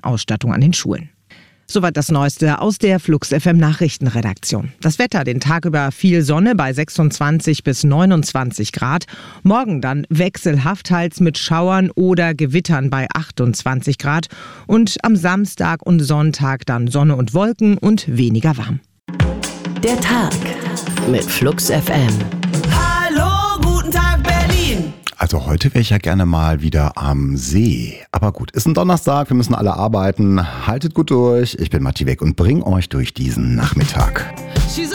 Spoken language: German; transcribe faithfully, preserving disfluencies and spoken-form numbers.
Ausstattung an den Schulen. Soweit das Neueste aus der Flux F M Nachrichtenredaktion. Das Wetter, den Tag über viel Sonne bei sechsundzwanzig bis neunundzwanzig Grad. Morgen dann wechselhaft, teils mit Schauern oder Gewittern bei achtundzwanzig Grad. Und am Samstag und Sonntag dann Sonne und Wolken und weniger warm. Der Tag mit Flux F M. Hallo, guten Tag Berlin. Also heute wäre ich ja gerne mal wieder am See. Aber gut, ist ein Donnerstag, wir müssen alle arbeiten. Haltet gut durch. Ich bin Matti Weg und bring euch durch diesen Nachmittag. She's